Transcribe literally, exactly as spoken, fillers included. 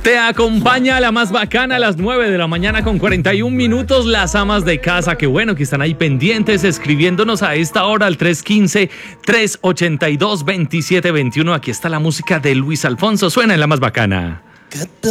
Te acompaña la más bacana a las nueve de la mañana con cuarenta y un minutos. Las amas de casa, que bueno que están ahí pendientes, escribiéndonos a esta hora al tres uno cinco, tres ocho dos, dos siete dos uno. Aquí está la música de Luis Alfonso. Suena en la más bacana.